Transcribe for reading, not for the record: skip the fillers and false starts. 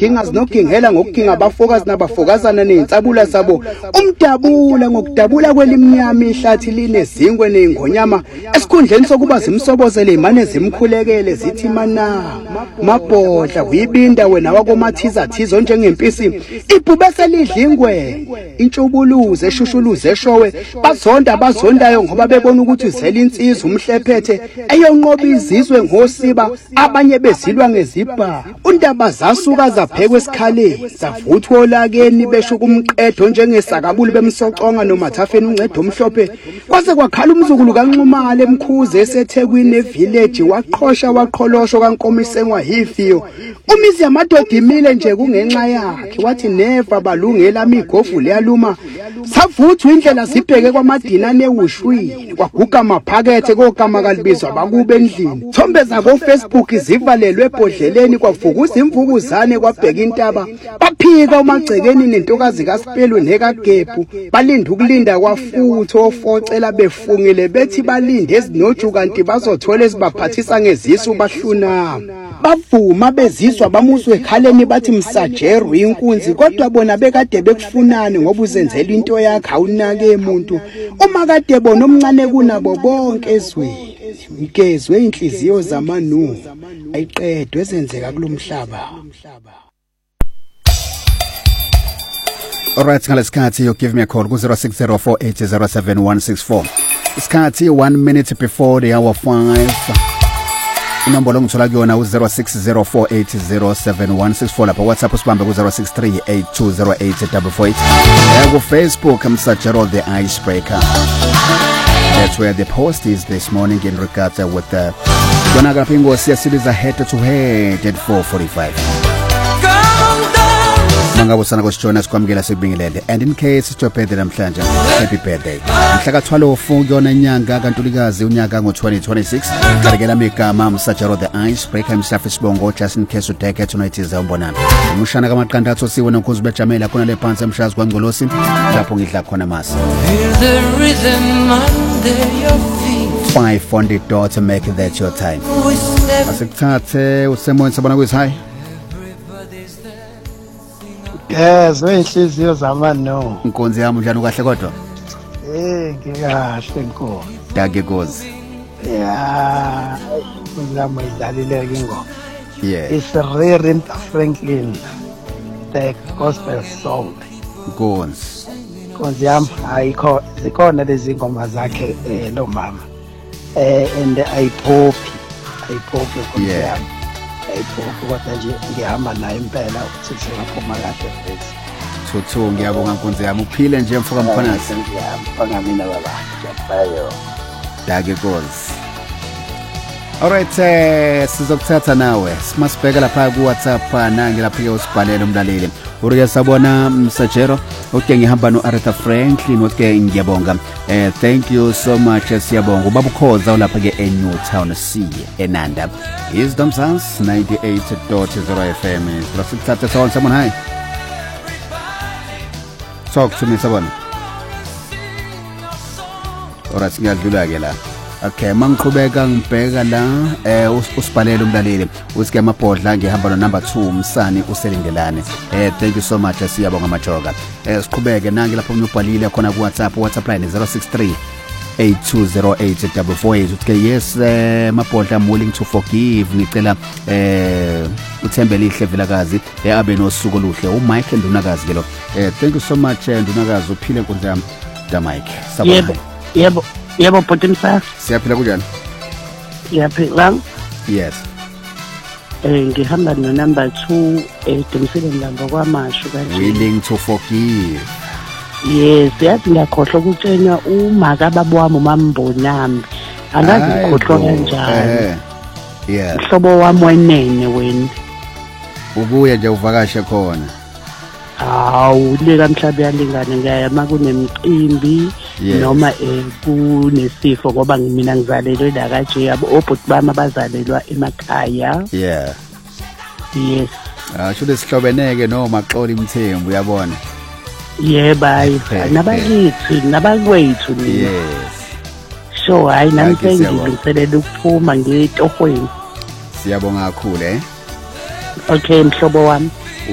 lomginga zinogingela ngokuginga abafokazi nabafokazana nezinsabula zabo umdabula ngokudabula kwelimnyama ihlathi linezingwe nezingonyama esikhundleni sokuba zimsobozele imane zimkhulekele zithi mana mabhodla uyibinda wena wakomathiza thizo njengempisi ibhube selidlingwe intshubuluze eshushuluze eshowe bazondayo ngoba bebona ukuthi uzela insizwa umhlephethe eyonqoba izizwe ngosiba abanye bezilwa ngezibha undaba zasuka zaphekwe esikhaleni zavuthwa olakeni besho kumqedho njengesakabuli bemsoconga nomathafeni uncedo omhlophe kwase kwakhala umzukulu kaNxumalo emkhuze eseThekwini evillage waqhosha waqholosho kaNkomisengwa hifiyo umizi yamadoda imile nje kungenxa yakhe wathi neva balungela amigovu leyaluma savuthwa indlela sibheke kwamadina newushwini kwaguga amaphakethe kokama kalibizwa bakube endlini thombe zako Facebook zivalelwe ebhodleleni kwavukuza imvukuzane kwabheka intaba baphika umagcekeni nentokazi kaSipelu nekaGebu balinda ukulinda kwafutho ofocela befungile bethi balinde ezinoju kanti bazothola ezibaphathisa ngezisu bahluna bavuma bezizwa bamuswe ekhaleni bathi msajeru inkunzi kodwa bona bekade bekufunani ngoba uzenzela into yakhe awunake umuntu uma kade bona omncane kunabo bonke ezweni ikezwe inhliziyo zamanu ayiqedwe ezenzeka kulomhlaba. Alright, ngalesikhathi you give me a call ku 0604807164 isikhathi 1 minute before the hour 5 inombolo ngithola kuyona u0604807164 lapha WhatsApp usibambe ku 0638208448 ku Facebook Mr. Gerald the Icebreaker. That's where the post is this morning in regards with the Yonaka Pingo siyasibiza head to head at 4:45. Mangabusana kusijona sikwamukela sikubingelele and in case it's your birthday namhlanje happy birthday mhla ka-12 kuyona inyanga kaNtulikazi unyaka ngo-2026 karekela migama Msajaro the Icebreaker Msafi Sibongo just in case udeke tonayithiza umbonana umushana kamaqandatho siwe nonkuzi bejamela khona le phansi emshazi kwaNgcolosi lapho ngidla khona masi 5 on the door to make that your time asikuthathe usemoyeni sabona kuyisi hi Yes, wenhliziyo zamano. Inkonzi yami njani kahle kodwa? Ngikahle Nkosi. Dage Nkosi. Yeah, ngizama idlalile ke ngo. Yeah. It's Rerinta Franklin. The gospel song. Nkonzi. Nkonzi yami ayikho zikhona lezi ngoma zakhe lo mama. And ayiphopi Nkonzi yami. Kodwa nje ngihamba naye impela ukuthi singaphuma kahle futhi. Thuthu ngiyabonga Nkonzi yami uphile nje mfoka mkhonasi. Ngiyabonga mina baba. Ngiyabhayo. Dage Nkosi. Alright sizokuthatha nawe. Simasibheka lapha ku WhatsApp nange lapha usibhalele umlaleli. Uriya sabona Msajero okay ngihamba no Aretha Franklin okay ngiyabonga. Thank you so much siyabonga ubaba ukhoza lapha ke eNew Town C eNanda. Wisdom Sounds 98.0 FM. Sikuthatha someone hi. Talk to me someone. Alright ngiyadlula ke la. Okay mangiqhubeka ngibheka la usibhalele umlaleli usike amabhodla ngihamba no number 2 umsani uselindelane. Thank you so much siyabonga majoga. Siqhubeke nange lapho ubhalile khona ku WhatsApp line 063820844 uthi yes mabhodla I'm willing to forgive ngicela uthembele ihle vilakazi abe nosuku oluhle uMike Ndunakazi ke lo. Thank you so much Ndunakazi uphile Nkonzi yami da Mike. Yebo bhuti Msafi. Siyaphila kunjani? Siyaphila. Yes. Ngihamba no number 2 Dumisile Mlambo kwaMashu kanje. Willing to forgive. Yes, yathi ngiyakhohlwa ukutshena umaka baba wami uMambonambi. Angazi ukhohlwa kanjani. Yeah. Mhlobo wami wenene wena. Ubuye nje uvakashe khona. Hawu leka mhlabe yalingana ngiyama kunemicimbi noma kunesifo ngoba mina ngizalelwe la kaje yabo obhuti bami abazalelwa emakhaya. Yeah. Yes. Should sihlobeneke no Maxoli Mthembu uyabona. Yebo nabakithi nabakwethu. Yes. So hayi nami sengilungiselela ukuphuma ngetohweni. Siyabonga kakhulu Okay mhlobo wami.